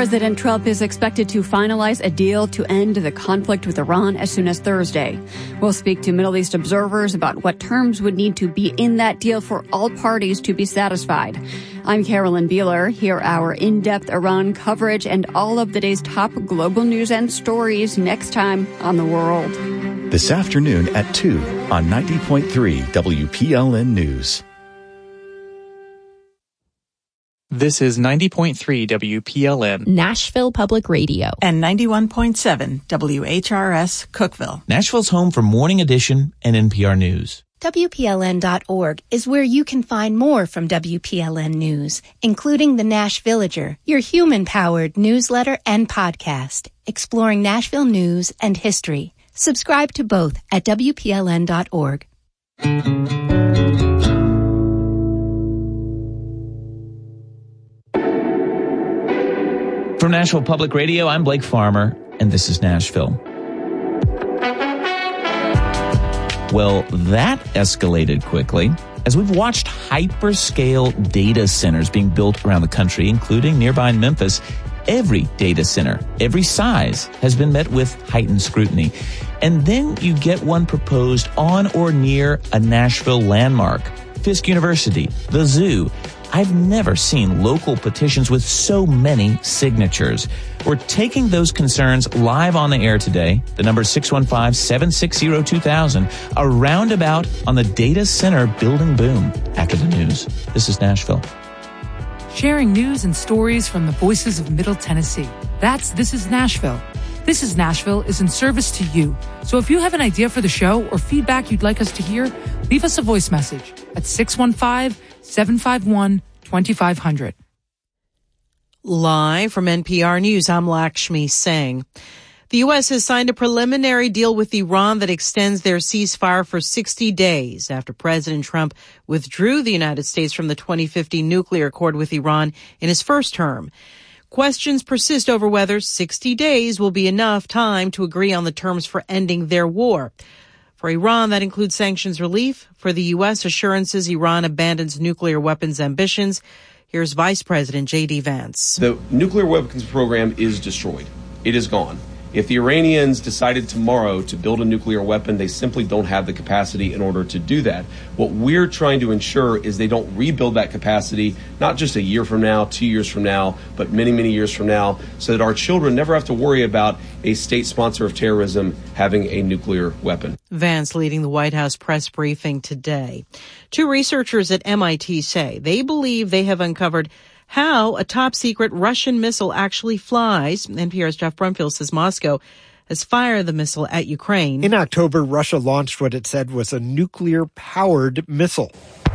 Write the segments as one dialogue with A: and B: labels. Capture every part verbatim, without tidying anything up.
A: President Trump is expected to finalize a deal to end the conflict with Iran as soon as Thursday. We'll speak to Middle East observers about what terms would need to be in that deal for all parties to be satisfied. I'm Carolyn Beeler. Here our in-depth Iran coverage and all of the day's top global news and stories next time on The World.
B: This afternoon at two on ninety point three W P L N News.
C: This is ninety point three W P L N,
D: Nashville Public Radio,
E: and ninety-one point seven W H R S, Cookeville.
F: Nashville's home for Morning Edition and N P R News.
G: W P L N dot org is where you can find more from W P L N News, including the Nash Villager, your human-powered newsletter and podcast, exploring Nashville news and history. Subscribe to both at W P L N dot org.
F: From Nashville Public Radio, I'm Blake Farmer, and this is Nashville. Well, that escalated quickly as we've watched hyperscale data centers being built around the country, including nearby in Memphis. Every data center, every size, has been met with heightened scrutiny. And then you get one proposed on or near a Nashville landmark, Fisk University, the zoo. I've never seen local petitions with so many signatures. We're taking those concerns live on the air today. The number is six one five, seven six zero, two thousand. A roundabout on the data center building boom. After the news, this is Nashville.
H: Sharing news and stories from the voices of Middle Tennessee. That's This is Nashville. This is Nashville is in service to you. So if you have an idea for the show or feedback you'd like us to hear, leave us a voice message at six one five, seven five one, two five zero zero.
E: Live from N P R News, I'm Lakshmi Singh. The U S has signed a preliminary deal with Iran that extends their ceasefire for sixty days after President Trump withdrew the United States from the twenty fifteen nuclear accord with Iran in his first term. Questions persist over whether sixty days will be enough time to agree on the terms for ending their war. For Iran, that includes sanctions relief. For the U S, assurances Iran abandons nuclear weapons ambitions. Here's Vice President J D Vance.
I: The nuclear weapons program is destroyed. It is gone. If the Iranians decided tomorrow to build a nuclear weapon, they simply don't have the capacity in order to do that. What we're trying to ensure is they don't rebuild that capacity, not just a year from now, two years from now, but many, many years from now, so that our children never have to worry about a state sponsor of terrorism having a nuclear weapon.
E: Vance leading the White House press briefing today. Two researchers at M I T say they believe they have uncovered how a top-secret Russian missile actually flies. N P R's Jeff Brumfield says Moscow has fired the missile at Ukraine.
J: In October, Russia launched what it said was a nuclear-powered missile.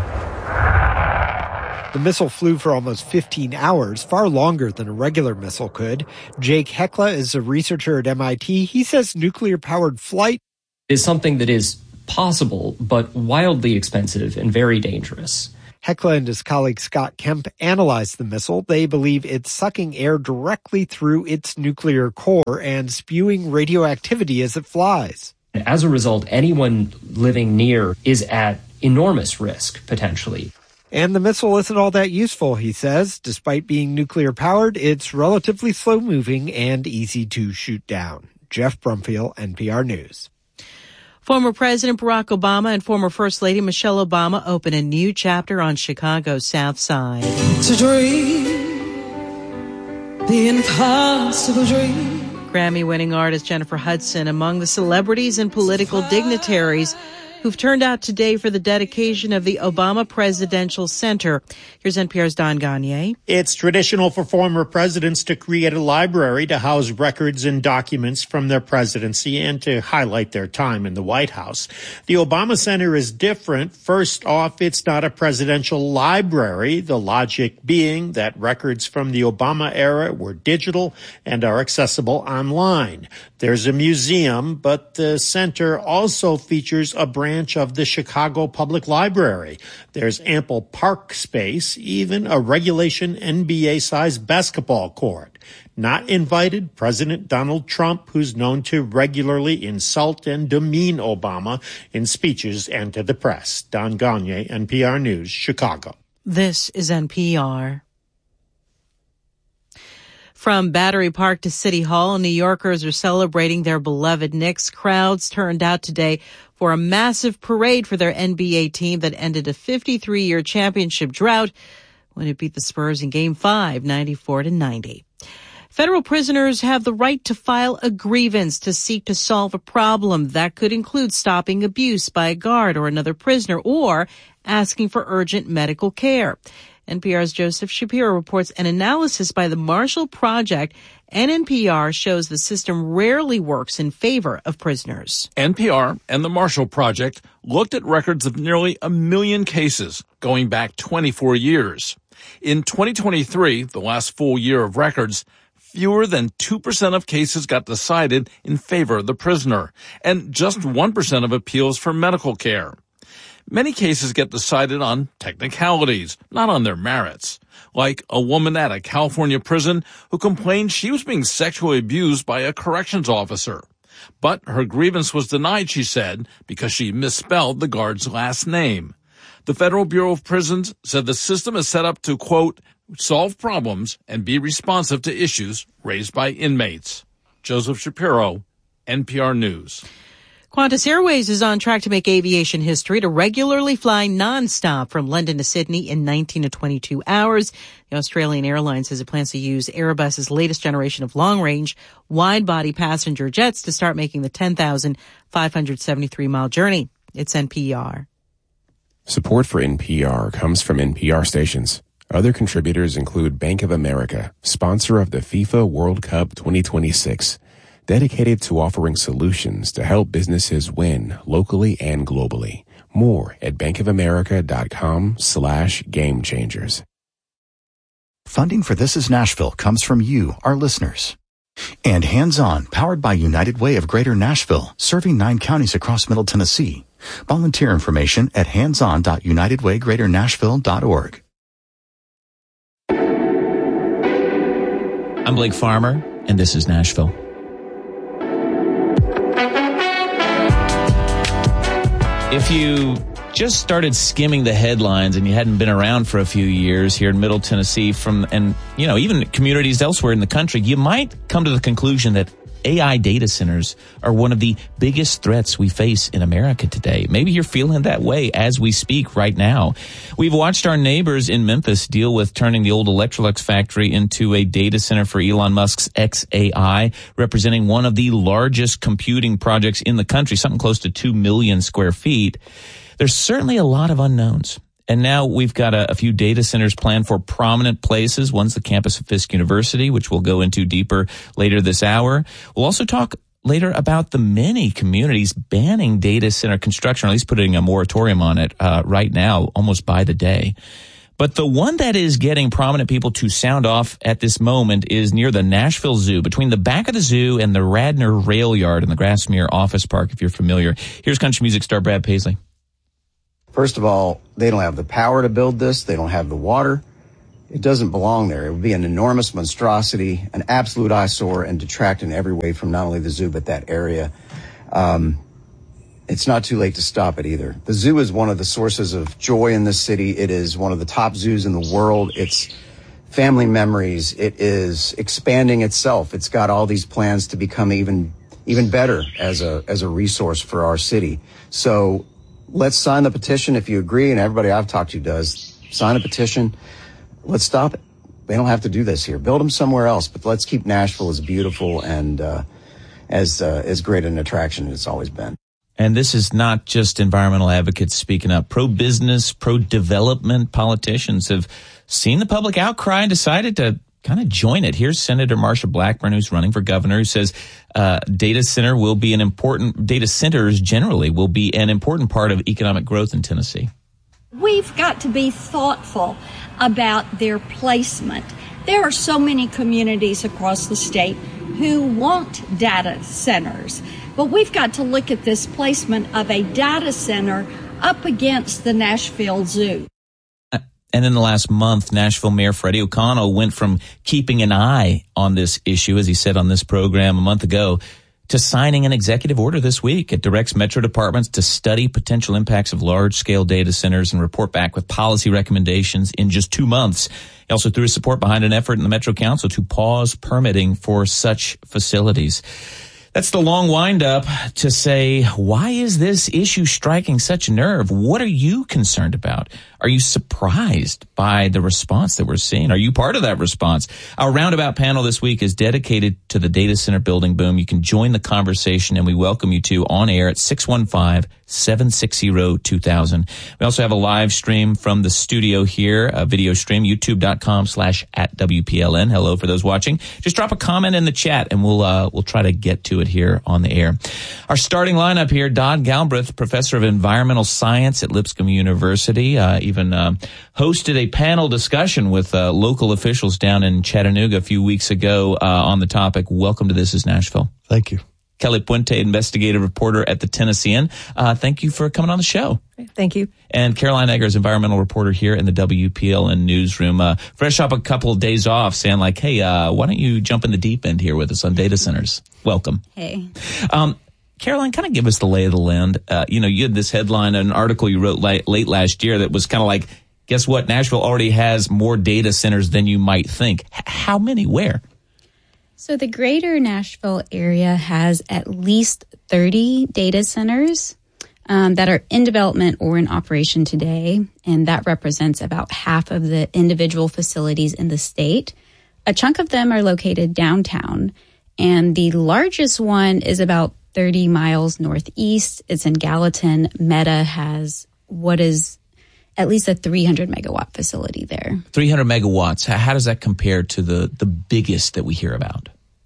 J: The missile flew for almost fifteen hours, far longer than a regular missile could. Jake Hekla is a researcher at M I T. He says nuclear-powered flight
K: is something that is possible, but wildly expensive and very dangerous.
J: Hekla and his colleague Scott Kemp analyzed the missile. They believe it's sucking air directly through its nuclear core and spewing radioactivity as it flies.
K: As a result, anyone living near is at enormous risk, potentially.
J: And the missile isn't all that useful, he says. Despite being nuclear-powered, it's relatively slow-moving and easy to shoot down. Jeff Brumfield, N P R News.
E: Former President Barack Obama and former First Lady Michelle Obama open a new chapter on Chicago's South Side.
L: To dream the impossible dream.
E: Grammy-winning artist Jennifer Hudson among the celebrities and political dignitaries who've turned out today for the dedication of the Obama Presidential Center. Here's N P R's Don Gagné.
M: It's traditional for former presidents to create a library to house records and documents from their presidency and to highlight their time in the White House. The Obama Center is different. First off, it's not a presidential library, the logic being that records from the Obama era were digital and are accessible online. There's a museum, but the center also features a branch of the Chicago Public Library. There's ample park space, even a regulation N B A-sized basketball court. Not invited, President Donald Trump, who's known to regularly insult and demean Obama in speeches and to the press. Don Gagné, N P R News, Chicago.
E: This is N P R. from Battery Park to City Hall. New Yorkers are celebrating their beloved Knicks. Crowds turned out today for a massive parade for their N B A team that ended a fifty-three year championship drought when it beat the Spurs in Game five, ninety-four to ninety. Federal prisoners have the right to file a grievance to seek to solve a problem. That could include stopping abuse by a guard or another prisoner or asking for urgent medical care. N P R's Joseph Shapiro reports an analysis by the Marshall Project, and N P R shows the system rarely works in favor of prisoners.
D: N P R and the Marshall Project looked at records of nearly a million cases going back twenty-four years. In twenty twenty-three, the last full year of records, fewer than two percent of cases got decided in favor of the prisoner, and just one percent of appeals for medical care. Many cases get decided on technicalities, not on their merits, like a woman at a California prison who complained she was being sexually abused by a corrections officer. But her grievance was denied, she said, because she misspelled the guard's last name. The Federal Bureau of Prisons said the system is set up to, quote, solve problems and be responsive to issues raised by inmates. Joseph Shapiro, N P R News.
E: Qantas Airways is on track to make aviation history to regularly fly nonstop from London to Sydney in nineteen to twenty-two hours. The Australian airline says it plans to use Airbus's latest generation of long-range, wide-body passenger jets to start making the ten thousand five hundred seventy-three mile journey. It's N P R.
N: Support for N P R comes from N P R stations. Other contributors include Bank of America, sponsor of the FIFA World Cup twenty twenty-six, dedicated to offering solutions to help businesses win locally and globally. More at bankofamerica.com slash game changers.
B: Funding for This is Nashville comes from you, our listeners. And Hands On, powered by United Way of Greater Nashville, serving nine counties across Middle Tennessee. Volunteer information at hands on dot united way greater nashville dot org.
F: I'm Blake Farmer, and this is Nashville. If you just started skimming the headlines and you hadn't been around for a few years here in Middle Tennessee from, and, you know, even communities elsewhere in the country, you might come to the conclusion that A I data centers are one of the biggest threats we face in America today. Maybe you're feeling that way as we speak right now. We've watched our neighbors in Memphis deal with turning the old Electrolux factory into a data center for Elon Musk's X A I, representing one of the largest computing projects in the country, something close to two million square feet. There's certainly a lot of unknowns. And now we've got a, a few data centers planned for prominent places. One's the campus of Fisk University, which we'll go into deeper later this hour. We'll also talk later about the many communities banning data center construction, or at least putting a moratorium on it uh, right now, almost by the day. But the one that is getting prominent people to sound off at this moment is near the Nashville Zoo, between the back of the zoo and the Radnor Rail Yard in the Grassmere Office Park, if you're familiar. Here's country music star Brad Paisley.
O: First of all, they don't have the power to build this. They don't have the water. It doesn't belong there. It would be an enormous monstrosity, an absolute eyesore, and detract in every way from not only the zoo, but that area. Um, it's not too late to stop it either. The zoo is one of the sources of joy in this city. It is one of the top zoos in the world. It's family memories. It is expanding itself. It's got all these plans to become even, even better as a, as a resource for our city. So, let's sign the petition if you agree, and everybody I've talked to does. Sign a petition. Let's stop it. They don't have to do this here. Build them somewhere else, but let's keep Nashville as beautiful and uh, as uh, as great an attraction as it's always been.
F: And this is not just environmental advocates speaking up. Pro-business, pro-development politicians have seen the public outcry and decided to kind of join it. Here's Senator Marsha Blackburn, who's running for governor, who says uh, data center will be an important, data centers generally will be an important part of economic growth in Tennessee.
P: We've got to be thoughtful about their placement. There are so many communities across the state who want data centers, but we've got to look at this placement of a data center up against the Nashville Zoo.
F: And in the last month, Nashville Mayor Freddie O'Connell went from keeping an eye on this issue, as he said on this program a month ago, to signing an executive order this week. It directs metro departments to study potential impacts of large-scale data centers and report back with policy recommendations in just two months. He also threw his support behind an effort in the Metro Council to pause permitting for such facilities. That's the long wind-up to say, why is this issue striking such a nerve? What are you concerned about? Are you surprised by the response that we're seeing? Are you part of that response? Our roundabout panel this week is dedicated to the data center building boom. You can join the conversation, and we welcome you to on air at six one five, seven six zero, two thousand. We also have a live stream from the studio here, a video stream, youtube.com slash at WPLN. Hello for those watching. Just drop a comment in the chat, and we'll uh, we'll try to get to it here on the air. Our starting lineup here, Dodd Galbraith, professor of environmental science at Lipscomb University, uh, even uh, hosted a panel discussion with uh, local officials down in Chattanooga a few weeks ago uh, on the topic. Welcome to This is Nashville.
Q: Thank you.
F: Kelly Puente, investigative reporter at the Tennessean. Uh, thank you for coming on the show.
R: Thank you.
F: And Caroline Eggers, environmental reporter here in the W P L N newsroom. Uh, fresh up a couple of days off, saying like, hey, uh, why don't you jump in the deep end here with us on data centers? Welcome.
R: Hey.
F: Um, Caroline, kind of give us the lay of the land. Uh, you know, you had this headline, an article you wrote late, late last year that was kind of like, guess what? Nashville already has more data centers than you might think. H- how many? Where?
R: So the greater Nashville area has at least thirty data centers um, that are in development or in operation today, and that represents about half of the individual facilities in the state. A chunk of them are located downtown, and the largest one is about thirty miles northeast. It's in Gallatin. Meta has what is at least a three hundred megawatt facility there.
F: three hundred megawatts. How, how does that compare to the, the biggest that we hear about?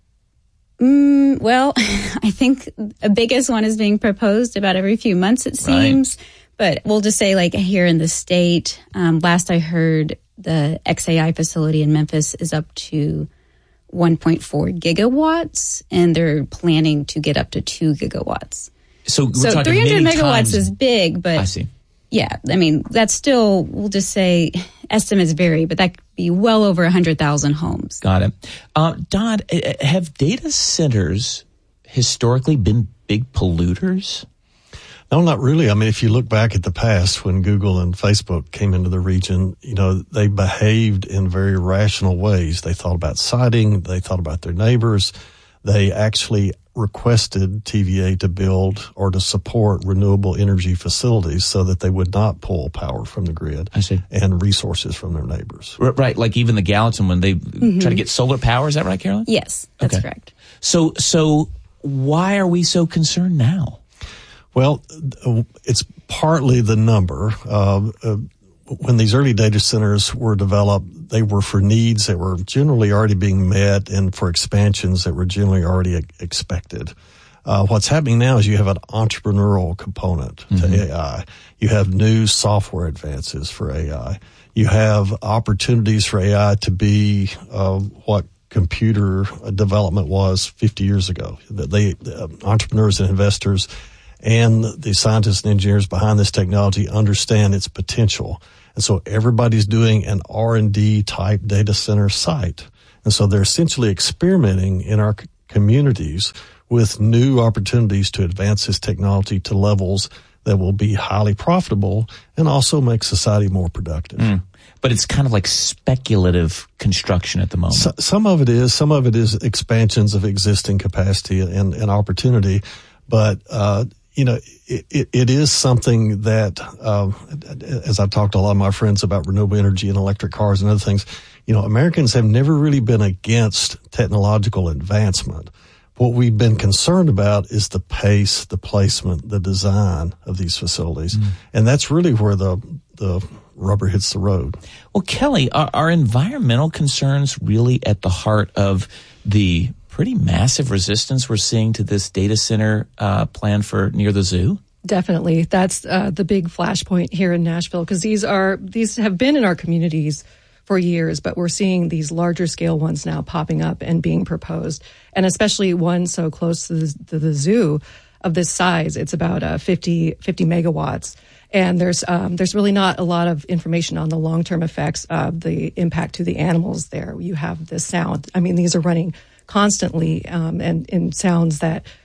R: Mm, well, I think the biggest one is being proposed about every few months, it seems. Right. But we'll just say, like, here in the state, um, last I heard, the X A I facility in Memphis is up to one point four gigawatts, and they're planning to get up to two gigawatts.
F: So, we're
R: so
F: talking
R: three hundred megawatts
F: times.
R: Is big, but
F: I see.
R: Yeah, I mean, that's still, we'll just say, estimates vary, but that could be well over one hundred thousand homes.
F: Got it. Uh, Dodd, have data centers historically been big polluters?
Q: No, not really. I mean, if you look back at the past when Google and Facebook came into the region, you know, they behaved in very rational ways. They thought about siting. They thought about their neighbors. They actually requested T V A to build or to support renewable energy facilities so that they would not pull power from the grid.
F: I see.
Q: And resources from their neighbors.
F: Right, like even the Gallatin when they mm-hmm. try to get solar power. Is that right, Caroline?
R: Yes, that's
F: okay.
R: correct.
F: So, so why are we so concerned now?
Q: Well, it's partly the number. Uh, uh, when these early data centers were developed, they were for needs that were generally already being met and for expansions that were generally already expected. Uh, what's happening now is you have an entrepreneurial component to mm-hmm. A I. You have new software advances for A I. You have opportunities for A I to be uh, what computer development was fifty years ago. They, uh, entrepreneurs and investors and the scientists and engineers behind this technology understand its potential. And so everybody's doing an R and D type data center site. And so they're essentially experimenting in our c- communities with new opportunities to advance this technology to levels that will be highly profitable and also make society more productive.
F: Mm. But it's kind of like speculative construction at the moment.
Q: So, some of it is. Some of it is expansions of existing capacity and, and opportunity. But, uh, you know, it, it, it is something that, um, as I've talked to a lot of my friends about renewable energy and electric cars and other things, you know, Americans have never really been against technological advancement. What we've been concerned about is the pace, the placement, the design of these facilities. Mm. And that's really where the, the rubber hits the road.
F: Well, Kelly, are, are environmental concerns really at the heart of the pretty massive resistance we're seeing to this data center uh, plan for near the zoo?
S: Definitely. That's uh, the big flashpoint here in Nashville, because these are these have been in our communities for years, but we're seeing these larger scale ones now popping up and being proposed, and especially one so close to the, to the zoo of this size. It's about uh, fifty, fifty megawatts. And there's um, there's really not a lot of information on the long-term effects of the impact to the animals there. You have the sound. I mean, these are running constantly um, and in sounds that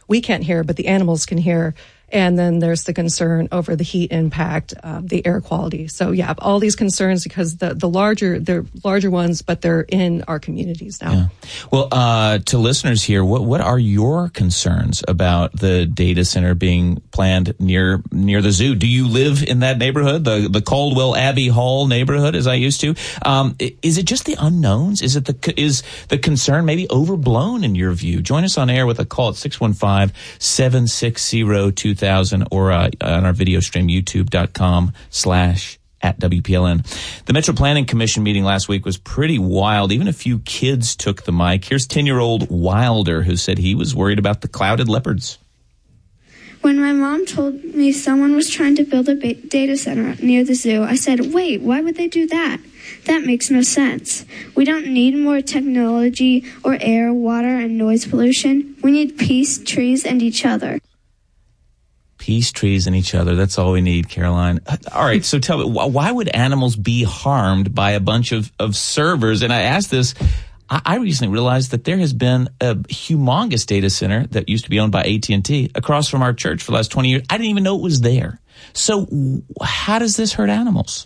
S: we can't hear, but the animals can hear. And then there's the concern over the heat impact, uh, the air quality. So yeah, all these concerns because the, the larger, they're larger ones, but they're in our communities now.
F: Yeah. Well, uh, to listeners here, what, what are your concerns about the data center being planned near, near the zoo? Do you live in that neighborhood, the, the Caldwell Abbey Hall neighborhood, as I used to? Um, is it just the unknowns? Is it the, is the concern maybe overblown in your view? Join us on air with a call at six one five, seven six zero, two thousand or uh, on our video stream, youtube.com slash at W P L N. The Metro Planning Commission meeting last week was pretty wild. Even a few kids took the mic. Here's ten-year-old Wilder, who said he was worried about the clouded leopards.
T: When my mom told me someone was trying to build a ba- data center near the zoo, I said, wait, why would they do that? That makes no sense. We don't need more technology or air, water, and noise pollution. We need peace, trees, and each other.
F: Peace, trees, and each other. That's all we need, Caroline. All right, so tell me, why would animals be harmed by a bunch of, of servers? And I asked this, I, I recently realized that there has been a humongous data center that used to be owned by A T and T across from our church for the last twenty years. I didn't even know it was there. So how does this hurt animals?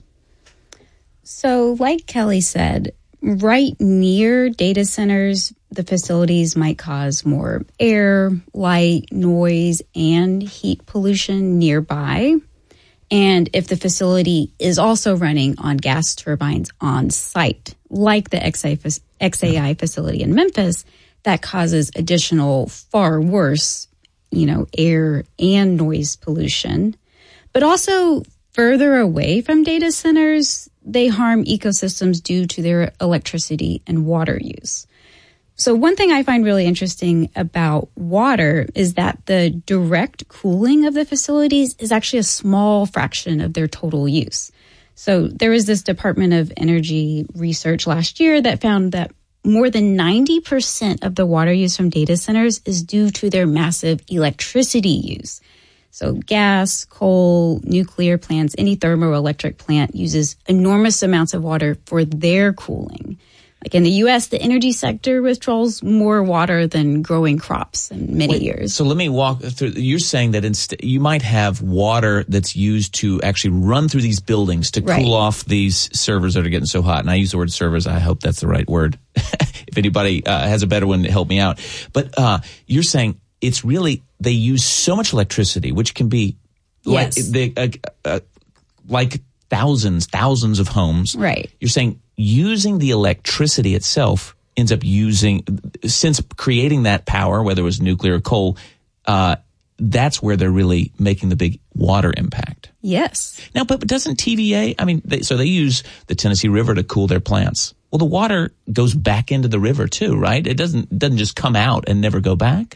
R: So like Kelly said, right near data centers, the facilities might cause more air, light, noise, and heat pollution nearby. And if the facility is also running on gas turbines on site, like the X A I facility in Memphis, that causes additional, far worse, you know, air and noise pollution. But also further away from data centers, they harm ecosystems due to their electricity and water use. So one thing I find really interesting about water is that the direct cooling of the facilities is actually a small fraction of their total use. So there was this Department of Energy research last year that found that more than ninety percent of the water use from data centers is due to their massive electricity use. So gas, coal, nuclear plants, any thermoelectric plant uses enormous amounts of water for their cooling. Like in the U S, the energy sector withdraws more water than growing crops in many
F: Wait,
R: years.
F: So let me walk through. You're saying that inst- you might have water that's used to actually run through these buildings to
R: Right.
F: cool off these servers that are getting so hot. And I use the word servers. I hope that's the right word. If anybody uh, has a better one, help me out. But uh, you're saying it's really, they use so much electricity, which can be
R: Yes.
F: like, they, uh, uh, like thousands, thousands of homes.
R: Right.
F: You're saying using the electricity itself ends up using, since creating that power, whether it was nuclear or coal, uh, that's where they're really making the big water impact.
R: Yes.
F: Now, but, but doesn't T V A, I mean, they, so they use the Tennessee River to cool their plants. Well, the water goes back into the river too, right? It doesn't, doesn't just come out and never go back.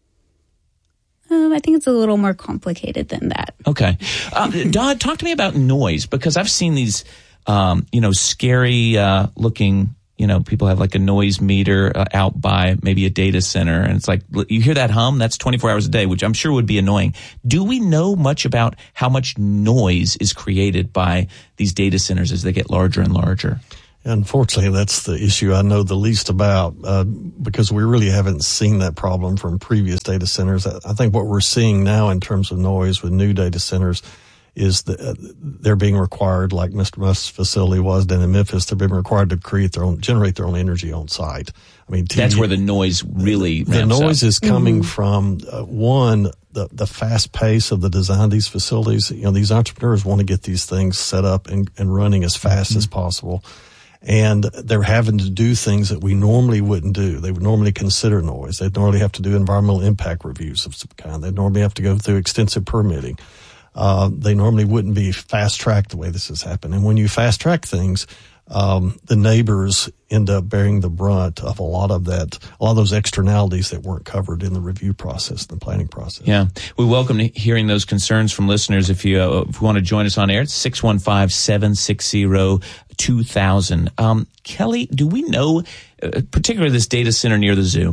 R: Um, I think it's a little more complicated than that.
F: Okay. Uh, Dodd, talk to me about noise, because I've seen these, um, you know, scary uh, looking, you know, people have like a noise meter uh, out by maybe a data center. And it's like, you hear that hum? That's twenty-four hours a day, which I'm sure would be annoying. Do we know much about how much noise is created by these data centers as they get larger and larger?
Q: Unfortunately, that's the issue I know the least about, uh, because we really haven't seen that problem from previous data centers. I think what we're seeing now in terms of noise with new data centers is that uh, they're being required, like Mister Musk's facility was down in Memphis, they're being required to create their own, generate their own energy on site. I mean,
F: that's where the noise really
Q: the
F: ramps
Q: noise
F: up.
Q: is coming
F: Mm-hmm.
Q: from uh, one, the the fast pace of the design of these facilities. You know, these entrepreneurs want to get these things set up and, and running as fast mm-hmm. as possible. And they're having to do things that we normally wouldn't do. They would normally consider noise. They'd normally have to do environmental impact reviews of some kind. They'd normally have to go through extensive permitting. Uh, they normally wouldn't be fast-tracked the way this has happened. And when you fast-track things, um, the neighbors end up bearing the brunt of a lot of that, a lot of those externalities that weren't covered in the review process, the planning process.
F: Yeah. We welcome hearing those concerns from listeners. If you, uh, if you want to join us on air, it's six one five, seven six zero, two thousand. Um, Kelly, do we know, uh, particularly this data center near the zoo,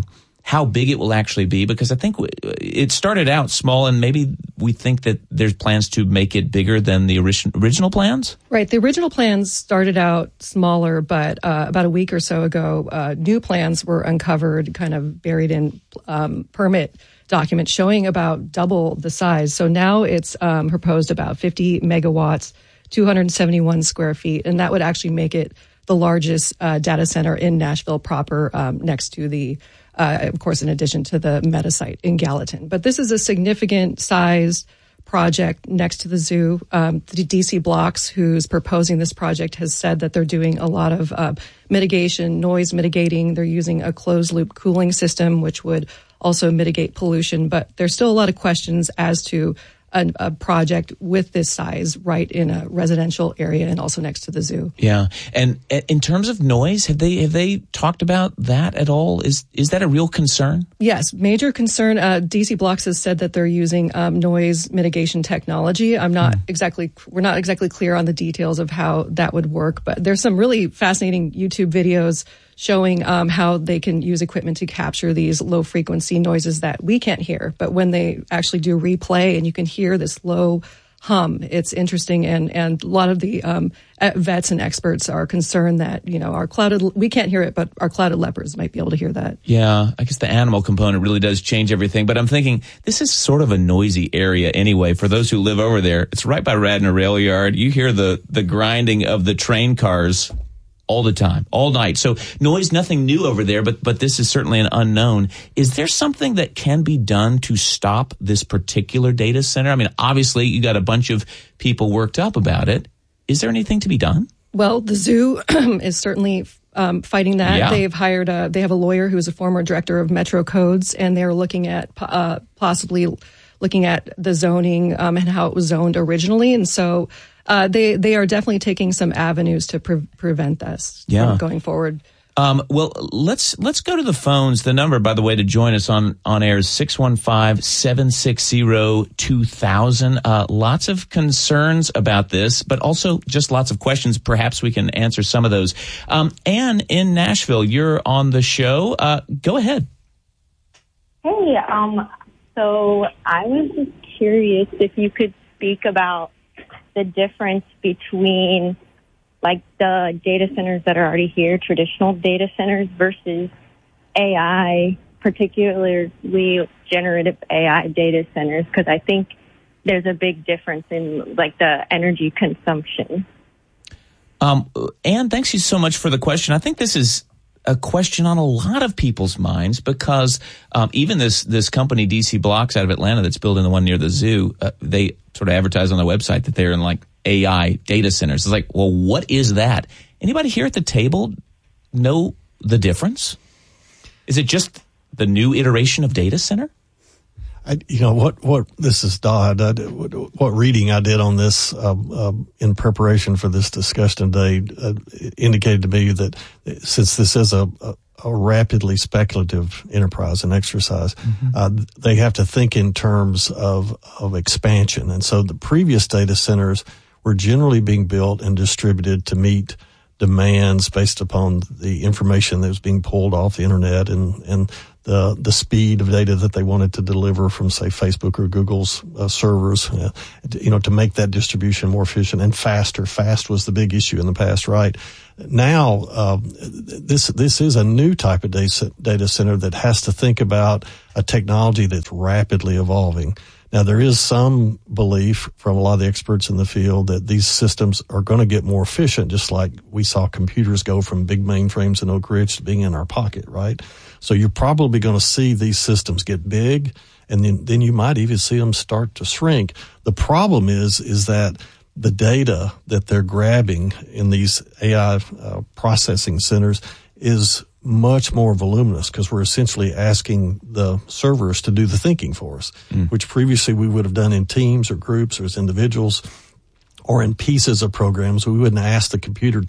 F: how big it will actually be? Because I think it started out small, and maybe we think that there's plans to make it bigger than the original plans?
S: Right. The original plans started out smaller, but uh, about a week or so ago, uh, new plans were uncovered, kind of buried in um, permit documents showing about double the size. So now it's um, proposed about fifty megawatts, two hundred seventy-one square feet, and that would actually make it the largest uh, data center in Nashville proper, um, next to the Uh, of course, in addition to the Meta site in Gallatin. But this is a significant sized project next to the zoo. Um, the D C Blocks, who's proposing this project, has said that they're doing a lot of uh, mitigation, noise mitigating. They're using a closed loop cooling system, which would also mitigate pollution. But there's still a lot of questions as to a, a project with this size right in a residential area and also next to the zoo.
F: Yeah. And in terms of noise, have they have they talked about that at all? Is is that a real concern?
S: Yes, major concern. Uh, D C Blocks has said that they're using um, noise mitigation technology. I'm not mm. exactly, we're not exactly clear on the details of how that would work, but there's some really fascinating YouTube videos showing um, how they can use equipment to capture these low frequency noises that we can't hear. But when they actually do replay and you can hear this low hum, it's interesting. And, and a lot of the um, vets and experts are concerned that, you know, our clouded, we can't hear it, but our clouded leopards might be able to hear that.
F: Yeah, I guess the animal component really does change everything. But I'm thinking this is sort of a noisy area anyway. For those who live over there, it's right by Radnor Rail Yard. You hear the, the grinding of the train cars all the time, all night. So noise, nothing new over there, but but this is certainly an unknown. Is there something that can be done to stop this particular data center? I mean, obviously, you got a bunch of people worked up about it. Is there anything to be done?
S: Well, the zoo is certainly um, fighting that.
F: Yeah.
S: They've hired a, they have a lawyer who's a former director of Metro Codes, and they're looking at uh, possibly looking at the zoning um, and how it was zoned originally. And so Uh, they they are definitely taking some avenues to pre- prevent this
F: yeah.
S: from going forward.
F: Um, well, let's let's go to the phones. The number, by the way, to join us on, on air is six one five, seven six zero, two thousand. Uh, lots of concerns about this, but also just lots of questions. Perhaps we can answer some of those. Um, Anne in Nashville, you're on the show. Uh, go ahead.
U: Hey, um, so I was just curious if you could speak about the difference between like the data centers that are already here, traditional data centers, versus A I, particularly generative A I data centers, because I think there's a big difference in like the energy consumption.
F: Um, Anne, thanks you so much for the question. I think this is a question on a lot of people's minds because um, even this this company, D C Blocks out of Atlanta, that's building the one near the zoo, uh, they sort of advertise on their website that they're in like A I data centers. It's like, well, what is that? Anybody here at the table know the difference? Is it just the new iteration of data center?
Q: I, you know, what, what, this is Dodd, I did, what, what reading I did on this, um, um, in preparation for this discussion today, uh, indicated to me that since this is a, a, a rapidly speculative enterprise and exercise, mm-hmm. uh, they have to think in terms of, of expansion. And so the previous data centers were generally being built and distributed to meet demands based upon the information that was being pulled off the internet and, and the the speed of data that they wanted to deliver from, say, Facebook or Google's uh, servers, uh, you know, to make that distribution more efficient and faster. Fast was the big issue in the past, right? Now, uh, this this is a new type of data, data center that has to think about a technology that's rapidly evolving. Now, there is some belief from a lot of the experts in the field that these systems are going to get more efficient, just like we saw computers go from big mainframes in Oak Ridge to being in our pocket, right? So you're probably going to see these systems get big, and then, then you might even see them start to shrink. The problem is, is that the data that they're grabbing in these A I uh, processing centers is much more voluminous because we're essentially asking the servers to do the thinking for us, mm. which previously we would have done in teams or groups or as individuals or in pieces of programs. We wouldn't ask the computer to kind of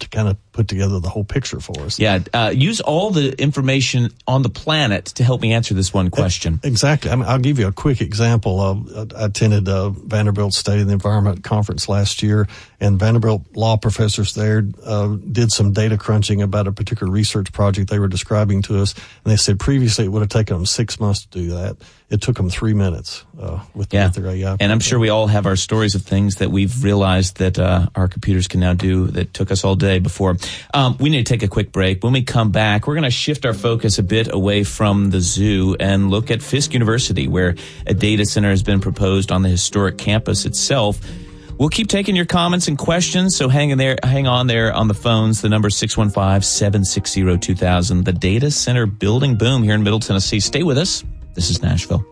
Q: put together the whole picture for us.
F: Yeah, uh, use all the information on the planet to help me answer this one question.
Q: Exactly. I mean, I'll give you a quick example. Of, I attended uh, Vanderbilt State of the Environment Conference last year, and Vanderbilt law professors there uh, did some data crunching about a particular research project they were describing to us, and they said previously it would have taken them six months to do that. It took them three minutes uh, with,
F: yeah.
Q: with their A I.
F: And I'm sure we all have our stories of things that we've realized that uh, our computers can now do that took us all day before. Um, we need to take a quick break. When we come back, we're going to shift our focus a bit away from the zoo and look at Fisk University, where a data center has been proposed on the historic campus itself. We'll keep taking your comments and questions, so hang in there, hang on there on the phones. The number is six one five, seven six zero, two thousand. The data center building boom here in Middle Tennessee. Stay with us. This is Nashville.